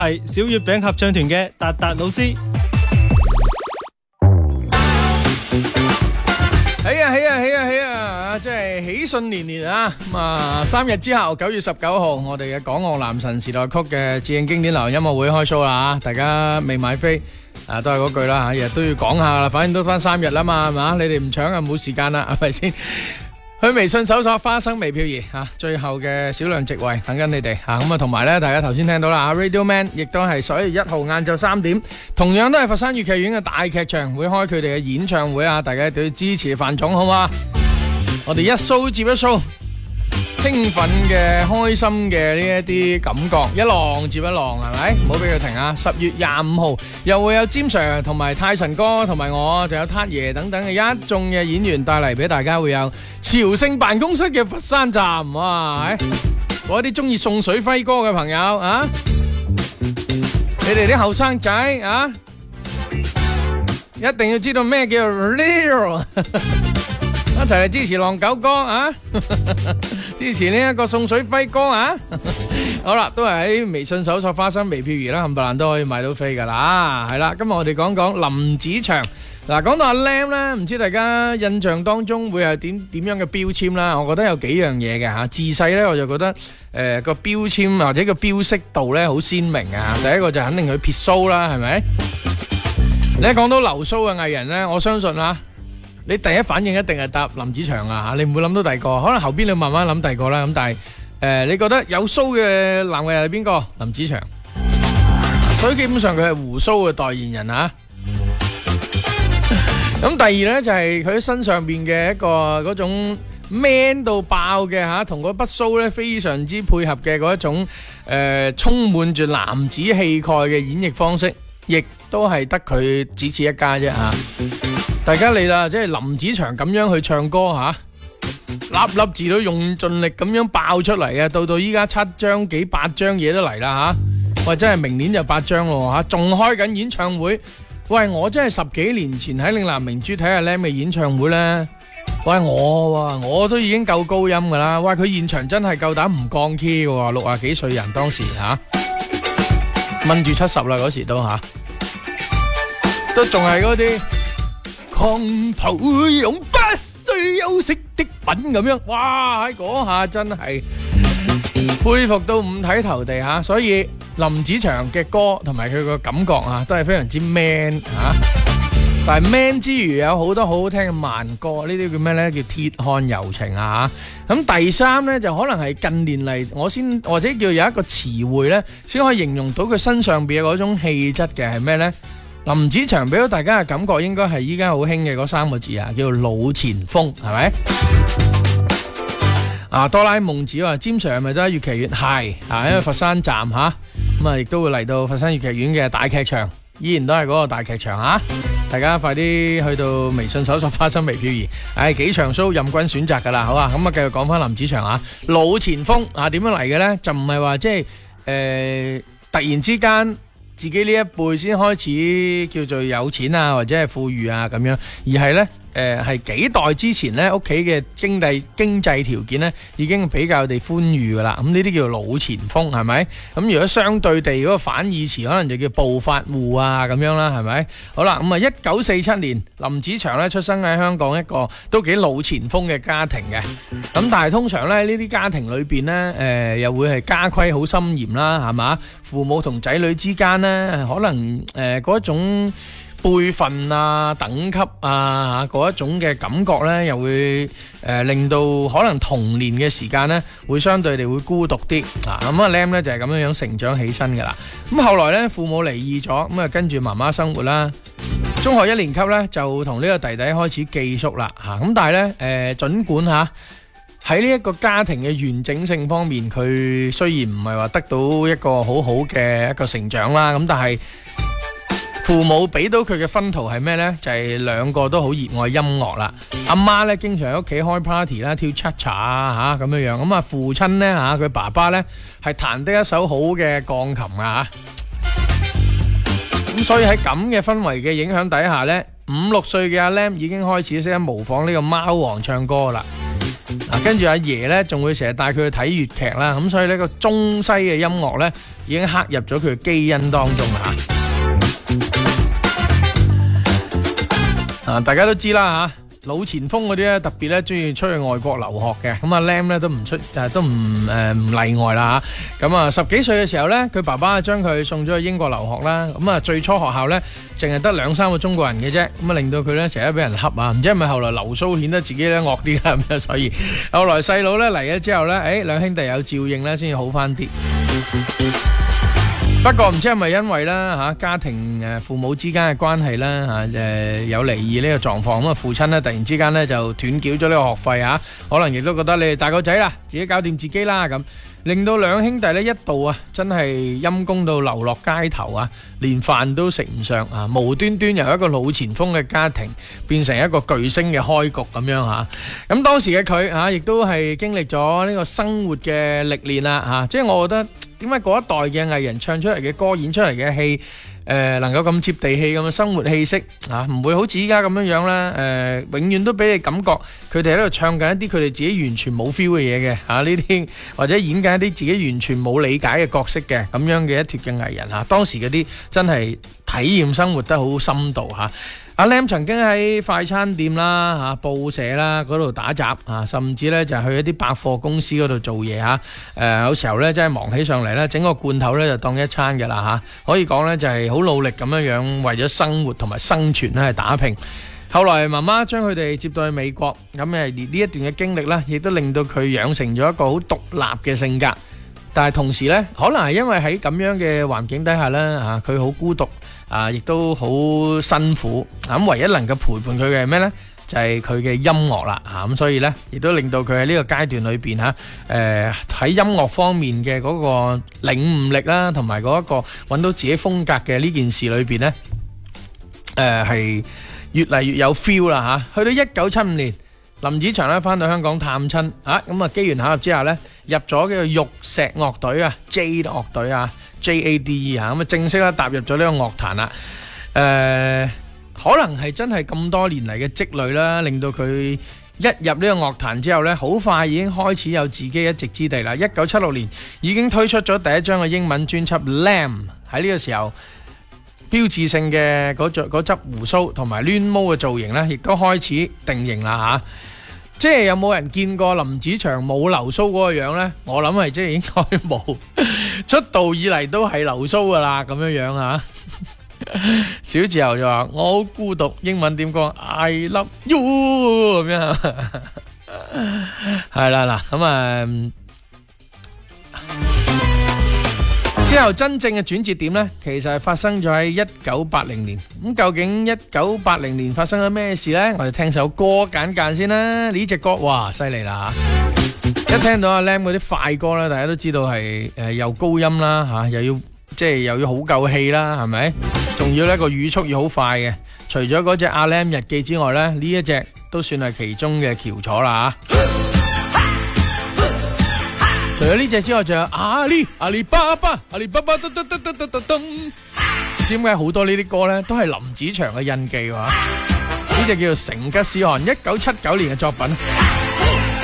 係小月餅合唱團嘅達達老師。 起啊！即係喜訊連連啊！咁啊，3日之後9月19號，我哋嘅港樂男神時代曲嘅致敬經典流行音樂會開 show 啦！大家未買飛啊，都係嗰句啦，日日都要講下啦，反正都翻3日啦嘛，係嘛？你哋唔搶啊，冇時間啦，係咪先？去微信搜索花生微漂兒吓，最後嘅少量席位等緊你哋吓，咁啊同埋咧，大家頭先聽到啦，Radio Man 亦都係11月1號晏晝3點，同樣都係佛山粵劇院嘅大劇場會開佢哋嘅演唱會啊！大家都要支持范總好嘛？我哋一 show 接一 show， 興奮嘅、開心嘅呢一啲感覺，一浪接一浪，係咪？唔好俾佢停啊！10月25號又會有詹 Sir 同埋泰臣哥同埋我，仲有撻爺等等嘅一眾嘅演員帶嚟俾大家，會有朝聖辦公室嘅佛山站，哇！嗰啲中意送水輝哥嘅朋友啊，你哋啲後生仔啊，一定要知道咩叫 real。一齊嚟支持浪九哥啊！支持呢一個送水輝哥啊！好啦，都係喺微信搜索花生微漂兒啦，冚唪唥都可以買到飛噶啦。係啦，今日我哋講講林子祥。嗱，講到阿 Lam 咧，唔知大家印象當中會係點樣嘅標籤啦？我覺得有幾樣嘢嘅吓。自細咧，我就覺得個標籤或者個標識度咧好鮮明啊。第一個就肯定佢撇鬚啦，係咪？你一講到留鬚嘅藝人咧，我相信啊。你第一反應一定係答林子祥啊，你唔會諗到第二個，可能後邊你慢慢諗第二個啦。咁但係你覺得有鬚嘅男藝人係邊個？林子祥，所以基本上佢係鬍鬚嘅代言人啊。咁第二呢，就係佢身上邊嘅一個嗰種 man 到爆嘅吓，同嗰筆鬚呢非常之配合嘅嗰一種充滿住男子氣概嘅演繹方式，亦都係得佢只此一家啫吓。大家嚟啦，即係林子祥咁樣去唱歌吓，粒粒字都用盡力咁樣爆出嚟嘅，到依家7張幾8張嘢都嚟啦吓，喂，真係明年就8張咯吓，仲開緊演唱會，喂，我真係10幾年前喺嶺南明珠睇阿 Lam 嘅演唱會咧，喂，我都已經夠高音噶啦，喂，佢現場真係夠膽唔降 key 嘅，60幾歲人當時吓，問住70啦嗰時都吓，都仲係嗰啲。狂徒用不需休息的品咁樣，哇！喺嗰下真係佩服到五體投地吓，所以林子祥嘅歌同埋佢個感覺啊，都係非常之 man 吓。但係 man 之餘有好多好好聽嘅慢歌，呢啲叫咩呢？叫鐵漢柔情啊吓。咁第三呢，就可能係近年嚟我先或者叫有一個詞彙呢，先可以形容到佢身上邊嘅嗰種氣質嘅係咩呢？林子祥俾到大家嘅感覺應該係依家好興嘅嗰3個字啊，叫做老前鋒，係咪？啊，哆啦 A 夢子話詹 Sir 係咪都喺粵劇院？係啊，因為佛山站吓，咁啊亦都會嚟到佛山粵劇院嘅大劇場，依然都係嗰個大劇場啊！大家快啲去到微信搜索花生微漂兒，幾場 show 任君選擇噶啦，好啊！咁啊繼續講翻林子祥啊，老前鋒啊點樣嚟嘅咧？就唔係話即係突然之間。自己呢一輩先開始叫做有錢啊，或者係富裕啊咁樣，而係呢係幾代之前呢屋企嘅經濟條件呢已經比較地寬裕噶啦，咁呢啲叫老前鋒係咪？咁如果相對地嗰個反義詞可能就叫暴發戶啊咁樣啦，係咪？好啦，咁啊1947年林子祥呢出生喺香港一個都幾老前鋒嘅家庭嘅，咁但係通常呢啲家庭裏邊呢又會係家規好森嚴啦，係嘛？父母同仔女之間呢可能嗰種輩分啊、等級啊嗰一種嘅感覺呢，又會令到可能童年嘅時間呢會相對地會孤獨啲啊。咁啊 Lam 呢就係咁樣樣成長起身噶啦。咁後來呢父母離異咗，咁啊跟住媽媽生活啦。中學1年級呢就同呢個弟弟開始寄宿啦吓。咁但係呢盡管吓喺呢一個家庭嘅完整性方面，佢雖然唔係話得到一個好好嘅一個成長啦，咁但係父母俾到佢嘅薰陶係咩呢？就係兩個都好熱愛音樂啦。阿媽呢經常喺屋企開 party 啦，跳 cha-cha 啊吓咁樣樣。咁啊父親呢吓，佢爸爸呢係彈得一手好嘅鋼琴啊吓。咁所以喺咁嘅氛圍嘅影響底下呢，5、6歲嘅阿 Lam 已經開始識得模仿呢個貓王唱歌啦。 跟住阿爺咧仲會成日帶佢去睇粵劇啦，咁所以呢個中西嘅音樂咧已經刻入咗佢嘅基因當中啦吓。大家都知啦吓。老前鋒嗰啲咧，特別咧中意出去外國留學嘅，咁阿 Lam 咧都唔例外啦吓。咁啊，10幾歲嘅時候咧，佢爸爸將佢送咗去英國留學啦。咁啊，最初學校咧淨係得2-3個中國人嘅啫，咁啊令到佢咧成日俾人恰啊。唔知係咪後來留鬚顯得自己咧惡啲啦咁樣，所以後來細佬咧嚟咗之後咧，兩兄弟有照應咧，先至好翻啲。不過唔知係咪因為啦吓家庭父母之間嘅關係啦吓有離異呢個狀況，咁啊父親咧突然之間咧就斷繳咗呢個學費啊，可能亦都覺得你哋大個仔啦，自己搞掂自己啦咁，令到兩兄弟咧一度啊真係陰公到流落街頭啊，連飯都食唔上啊，無端端由一個老前鋒嘅家庭變成一個巨星嘅開局咁樣吓。咁當時嘅佢吓亦都係經歷咗呢個生活嘅歷練啦吓，即係我覺得。點解嗰一代嘅藝人唱出嚟嘅歌、演出嚟嘅戲，能夠咁接地氣咁嘅生活氣息啊，唔會好似依家咁樣樣啦。永遠都俾你感覺佢哋喺度唱緊一啲佢哋自己完全冇 feel 嘅嘢嘅嚇，呢啲或者演緊一啲自己完全冇理解嘅角色嘅咁樣嘅一脱嘅藝人嚇。當時嗰啲真係體驗生活得好深度嚇。阿 Lam 曾經喺快餐店啦、報社啦嗰度打雜甚至咧就去一啲百貨公司嗰度做嘢嚇。有時候咧真係忙起上嚟咧，整個罐頭咧就當一餐嘅啦嚇。可以講咧就係好努力咁樣樣為咗生活同埋生存咧係打拼。後來媽媽將佢哋接到去美國，咁呢一段嘅經歷咧，亦都令到佢養成咗一個好獨立嘅性格。但係同時咧，可能係因為喺咁樣嘅環境底下咧佢好孤獨。亦都好辛苦，咁唯一能夠陪伴佢嘅係咩呢？就係佢嘅音樂啦，咁所以呢，亦都令到佢喺呢個階段裏邊喺音樂方面嘅嗰個領悟力啦，同埋嗰一個揾到自己風格嘅呢件事裏邊呢，係越嚟越有 feel 啦嚇。去到1975年，林子祥咧翻到香港探親，咁機緣巧合之下呢，入咗叫做玉石樂隊啊 ，Jade 樂隊啊。JADE 咁啊，正式咧踏入咗呢個樂壇啦。可能係真係咁多年嚟嘅積累啦，令到佢一入呢個樂壇之後呢，好快已經開始有自己一席之地啦。1976年已經推出咗第一張嘅英文專輯《Lamb》，喺呢個時候標誌性嘅嗰執鬍鬚同埋攣毛嘅造型呢，亦都開始定型啦嚇。即係有冇人見過林子祥冇留鬚嗰個樣呢？我諗係即係應該冇，出道以嚟都係留鬚噶啦咁樣樣啊！小自由就話我好孤獨，英文點講 ？I love you 咁樣，係啦嗱，咁啊。之後真正嘅轉折點呢，其實係發生咗喺1980年。咁究竟1980年發生咗咩事呢？我哋聽首歌簡介先啦。呢隻歌哇，犀利啦！一聽到阿 Lam 嗰啲快歌呢，大家都知道係又高音啦又要好夠氣啦，係咪？仲要呢個語速要好快嘅。除咗嗰隻阿 Lam 日記之外呢，呢一隻都算係其中嘅翹楚啦嚇。除咗呢隻之外，仲有阿里巴巴噔噔噔噔噔噔噔。點解好多呢啲歌咧都係林子祥嘅印記喎？呢隻叫做《成吉思汗》，1979年嘅作品。